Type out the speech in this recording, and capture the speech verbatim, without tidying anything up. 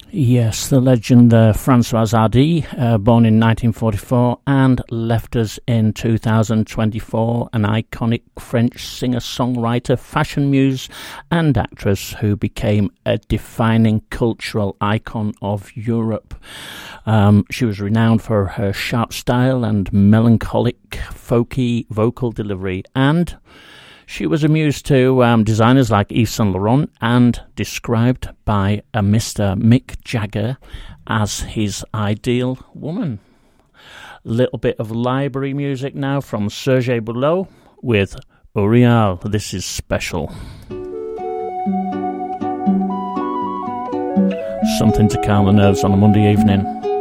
Yes, the legend uh, Françoise Hardy, uh, born in nineteen forty-four and left us in two thousand twenty-four, an iconic French singer-songwriter, fashion muse and actress who became a defining cultural icon of Europe. Um, she was renowned for her sharp style and melancholic, folky vocal delivery, and she was a muse to um, designers like Yves Saint Laurent and described by a Mister Mick Jagger as his ideal woman. Little bit of library music now from Serge Boulot with Uriel. This is special. Something to calm the nerves on a Monday evening.